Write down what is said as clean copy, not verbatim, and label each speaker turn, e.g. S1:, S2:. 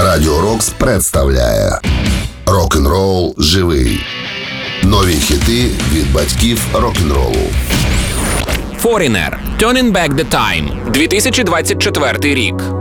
S1: Радіо Рокс представляє Рок-н-рол живий. Нові хіти від батьків рок-н-ролу.
S2: Foreigner. Turning Back the Time. 2024 рік.